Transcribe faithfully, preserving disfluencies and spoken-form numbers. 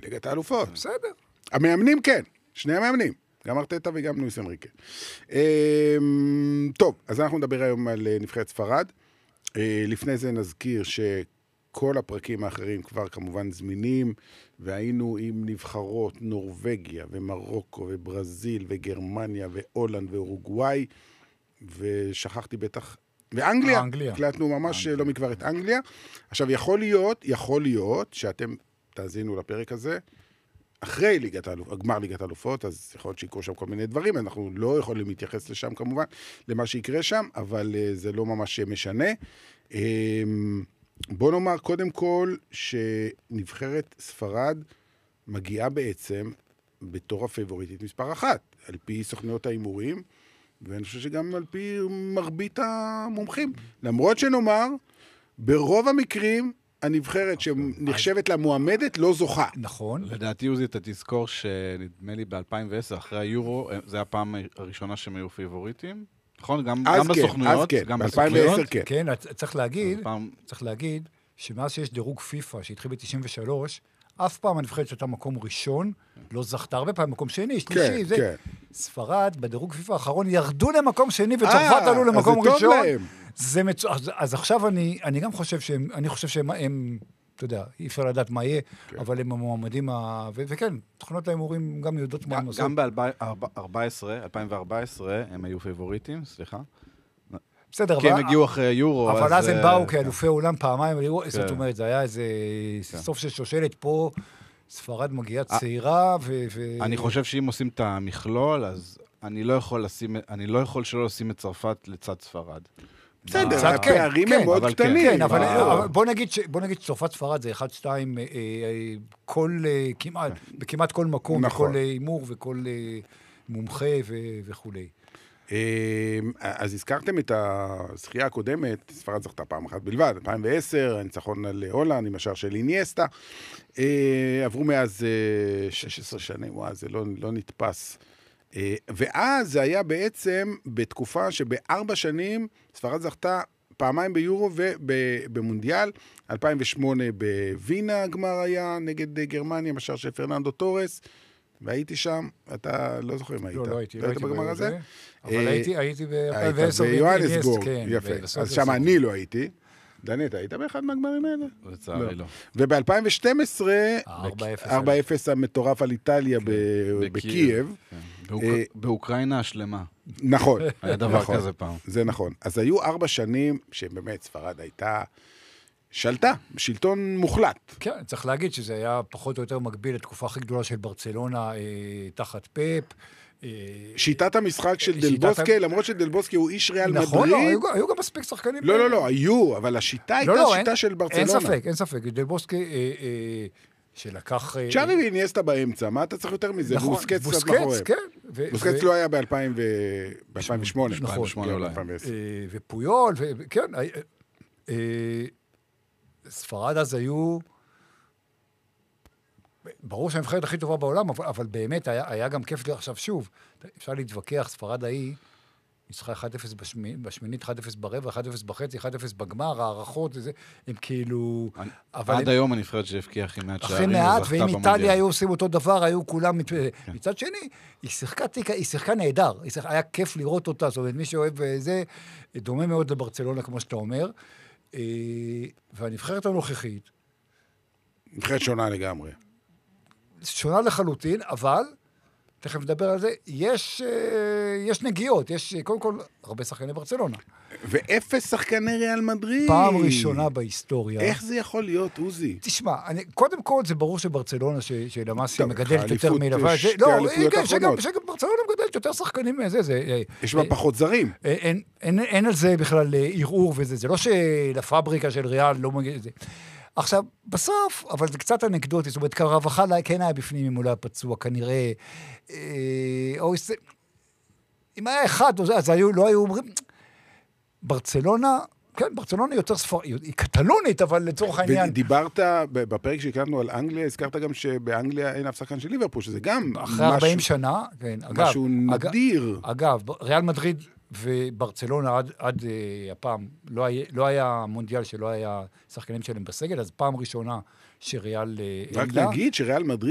בליגת האלופות. בסדר. המאמנים כן, שני המאמנים. גם ארטטה וגם לואיס אנריקה. טוב, אז אנחנו נדבר היום על נבחרת ספרד. לפני זה נזכיר שכל הפרקים האחרים כבר כמובן זמינים, והיינו עם נבחרות נורווגיה ומרוקו וברזיל וגרמניה והולנד ואורוגוואי, ושכחתי בטח, ואנגליה. אנגליה. הקלטנו ממש לא מכבר את אנגליה. עכשיו, יכול להיות, יכול להיות שאתם תאזינו לפרק הזה, אחרי ליגת האלופות, גמר ליגת האלופות, אז יכול להיות שיקרו שם כל מיני דברים, אנחנו לא יכולים להתייחס לשם כמובן, למה שיקרה שם, אבל uh, זה לא ממש משנה. Um, בוא נאמר קודם כל, שנבחרת ספרד מגיעה בעצם בתור הפייבוריטית מספר אחת, על פי סוכניות האימורים, ואני חושב שגם על פי מרבית המומחים. למרות שנאמר, ברוב המקרים, הנבחרת שנחשבת למועמדת לא זוכה. נכון. לדעתי עוזי, אתה תזכור שנדמה לי ב-אלפיים ועשר, אחרי היורו, זה הפעם הראשונה שהם היו פייבוריטים. נכון? גם בסוכנויות. אז כן, ב-אלפיים ועשר כן. כן, צריך להגיד, צריך להגיד, שמאז שיש דירוג פיפה שהתחיל ב-תשעים ושלוש, אף פעם הנבחרת שהייתה מקום ראשון, לא זכתה הרבה פעם מקום שני, שלישי, זה. ספרד, בדירוג פיפה האחרון, ירדו למקום שני, וצרפת עלו למקום ראשון. זה מצו... אז, אז עכשיו אני, אני גם חושב שהם, אני חושב שהם, הם, אתה יודע, אי אפשר לדעת מה יהיה, כן. אבל הם המועמדים, ה... ו- וכן, תוכנות האימורים גם יודעות מה הם עושים. גם ב-אלפיים וארבע עשרה הם היו פייבוריטים, סליחה. בסדר, כי הם הגיעו אחרי יורו. אבל אז הם באו כאלופי עולם פעמיים, זאת אומרת, זה היה איזה סוף של שושלת פה, ספרד מגיעה צעירה, ו... אני חושב שאם עושים את המכלול, אז אני לא יכול לשים, אני לא יכול שלא לשים את צרפת לצד ספרד. בסדר, הפערים הם מאוד קטנים. כן, אבל בוא נגיד שצרפת ספרד זה אחד, שתיים, בכמעט כל מקום, בכל אימור וכל מומחה וכו'. אז הזכרתם את הזכייה הקודמת, ספרד זכתה פעם אחת בלבד, אלפיים ועשר, הניצחון על הולנד עם השער של אינייסטה. עברו מאז שש עשרה שנים, וואו, זה לא נתפס. ואז זה היה בעצם בתקופה שבארבע שנים ספרד זכתה פעמיים ביורו ובמונדיאל, אלפיים ושמונה בווינה הגמר היה נגד גרמניה, בשער של פרננדו טורס, והייתי שם, אתה לא זוכר אם היית. לא, לא הייתי, לא הייתי בגמר הזה. אבל הייתי ב-אלפיים ועשר ביוהנסבורג, יפה. אז שם אני לא הייתי. דני, אתה היית באחד מהגמרים האלה? לצערי לא. וב-אלפיים ושתים עשרה, ארבע אפס המטורף על איטליה בקייב. באוקראינה השלמה. נכון. היה דבר כזה פעם. זה נכון. אז היו ארבע שנים שבאמת ספרד הייתה שלטה, שלטון מוחלט. כן, צריך להגיד שזה היה פחות או יותר מקביל לתקופה הכי גדולה של ברצלונה תחת פאפ. שיטת המשחק של דלבוסקי, למרות שדלבוסקי הוא איש ריאל מדריד. נכון, היו גם מספיק שחקנים. לא, לא, לא, היו, אבל השיטה הייתה שיטה של ברצלונה. אין ספק, אין ספק. דלבוסקי שלקח... צ'אבי ואינייסטה באמצע, מה אתה צריך יותר מזה? בוסקץ קצת מאחוריהם. בוסקץ לא היה ב-אלפיים ושמונה. נכון, ופויול, כן, ספרד אז היו... ברור שהנבחרת הכי טובה בעולם, אבל, אבל באמת היה, היה גם כיף לי עכשיו שוב. אפשר להתווכח, ספרד ההיא, ניצחה אחד אפס בשמינית, אחד אפס ברבע, אחד אפס בחצי, אחד אפס בגמר, הערכות, זה, הם כאילו... אני, אבל עד הם, היום הנבחרת שהבקיע הכי מעט שערים, הכי מעט, ואם איטליה היו עושים אותו דבר, היו כולם... כן. מצד שני, היא שיחקה, היא שיחקה נהדר, היא שיחקה, היה כיף לראות אותה, זאת אומרת, מי שאוהב זה, דומה מאוד לברצלונה, כמו שאתה אומר, והנבחרת הנוכחית... נבחרת שונה לגמרי. שונה לחלוטין, אבל, תכף נדבר על זה, יש, יש נגיעות, יש קודם כל הרבה שחקני ברצלונה. ואפס שחקני ריאל מדריד. פעם ראשונה בהיסטוריה. איך זה יכול להיות, עוזי? תשמע, אני, קודם כל זה ברור שברצלונה, שלמעשה מגדלת יותר מלבד. שתי לא, אליפויות האחרונות. שגם ברצלונה מגדלת יותר שחקנים מזה. זה, יש בה פחות זרים. אין, אין, אין על זה בכלל ערעור וזה. זה לא שלפבריקה של ריאל לא מגדלת זה. עכשיו, בסוף, אבל זה קצת אנקדוטי, זאת אומרת, קרבחל כן היה בפנים אם הוא לא היה פצוע, כנראה, או אם היה אחד, אז היו, לא היו אומרים, ברצלונה, כן, ברצלונה יותר ספר, היא קטלונית, אבל לצורך העניין... ודיברת, בפרק שהקלטנו על אנגליה, הזכרת גם שבאנגליה אין אף שחקן של ליברפול, שזה גם אחרי ארבעים שנה, כן, אגב... משהו נדיר. אגב, ריאל מדריד וברצלונה עד, עד uh, הפעם, לא היה, לא היה מונדיאל שלא היה שחקנים שלהם בסגל, אז פעם ראשונה שריאל... רק נגיד שריאל מדריד